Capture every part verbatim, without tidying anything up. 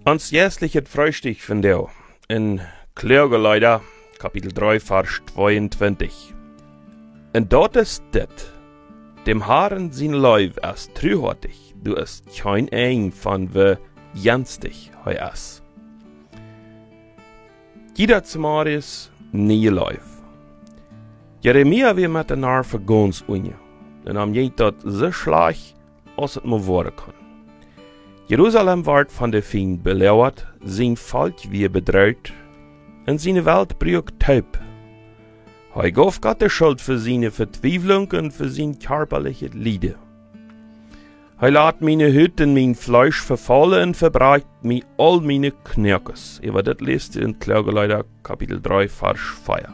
Ans jährliches Frühstück von dir in Klögerleider, Kapitel drei, Vers zweiundzwanzig. Und dort ist dit, dem Haaren sin Leib as trühortig, du ist kein ein von we janstig hei as. Jeder Zimarius nie Leib. Jeremia wie mit der Nar vergons unje, denn am je dat so schlag, als het mo worden kann. Jerusalem ward von der Feind belauert, sein Volk wie bedreht, und seine Welt brüch taub. Hei gaf Gott die Schuld für seine Vertwiefelung und für sein körperliche Leiden. Hei lat meine Hütte und mein Fleisch verfallen und verbreitet mir all meine Knirkes. Über das lest ihr in Klögerleider Kapitel drei, Vers vier.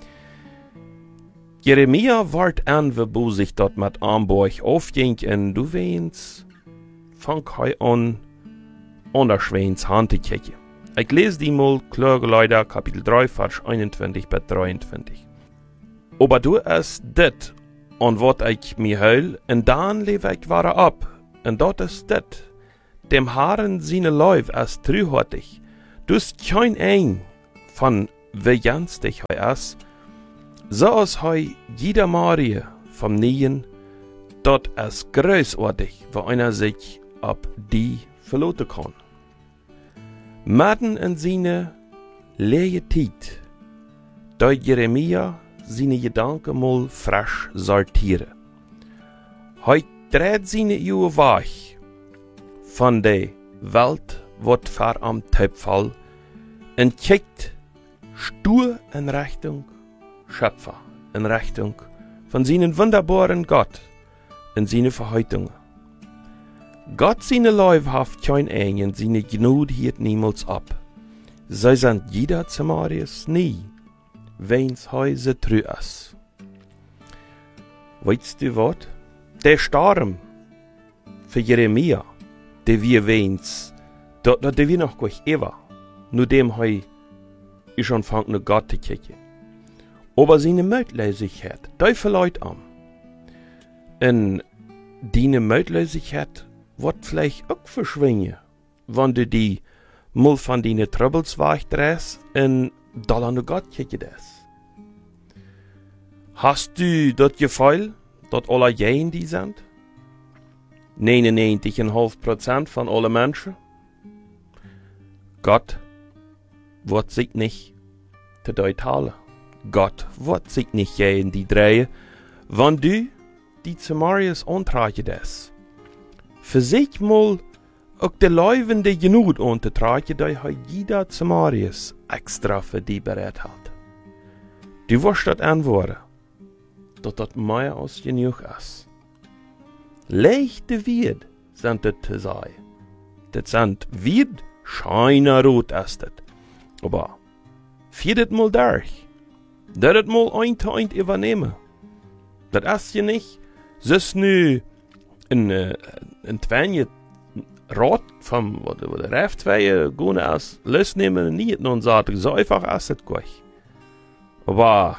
Jeremia ward an, wo sich dort mit Amborg aufging, und du weinst, fang hei an, unterschwens Hand zu kicken. Ich lese die mal Klögerleider Kapitel drei, Vers einundzwanzig bis dreiundzwanzig. Aber du es dit, an wat ich mir heul, und dann lebe ich wahre ab, und dort ist dit, dem Haaren seine Leib as trühortig, dus kein ein von wie jans dich hei as, so as hei jeder Marie vom Nien, dort es größartig, wo einer sich ab die verloten kann. Maden in seine leere Tijd, da Jeremia seine Gedanken mal frisch sortieren. Hei dreht seine Jahre weg von der Welt, wat ver am Töpfall, und kickt stur in Richtung Schöpfer, in Richtung von seinen wunderbaren Gott und seine Verheißungen. Gott seine Leib haft kein ein und seine Gnade hielt niemals ab. Sie sind jeder Zimarius nie, wenn's heise trü is. Weißt du wat? Der Sturm für Jeremia, der wir wenn's, dort der wir noch gleich ever, nur dem hei ich schon fang ne Gott zu kicken. Aber seine Mötlosigkeit, die verleut am. Und deine Mötlosigkeit wird vielleicht auch verschwingen, wenn du die mal von deine Troubles wegdrehst und dann an Gott kicken das. Hast du das Gefühl, dass alle jeden die sind? neunundneunzig Komma fünf Prozent von allen Menschen? Gott wird sich nicht zu dir teilen. Gott wird sich nicht jeden die drehen, wenn du die Zimarius antragen das. Versuch mal, auch der Leuvende genug anzutragen, da jeder Zimarius extra für die bereit hat. Du wirst das antworten, dass das mehr als genug ist. Leichte wird sind das zu sein. Das sind wird, scheinerrot ist das. Aber führ das mal durch. Das das mal ein zu ein übernehmen. Das ist ja nicht, das nu in, äh, in Twänje Rot vom, wo der Reftweihe gehen aus, losnehmen und nicht und sagen, so einfach ist das gleich. Aber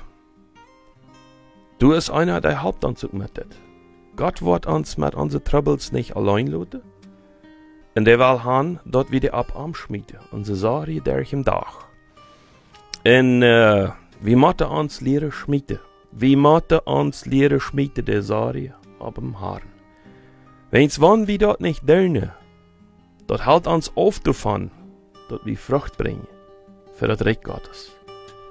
du ist einer, der Hauptanzug mit das. Gott wird uns mit unseren Troubles nicht allein lassen. Und der will han dort wieder ab am Schmiede, unsere Sorge durch im Dach. Und äh, wie müssen uns lehren schmieden? Wie müssen uns lehren schmieden der Sorge ab dem Haaren? Wenn's wann wir dort nicht dörnen, dort halt uns auf davon, dort wir Frucht bringen für das Reich Gottes.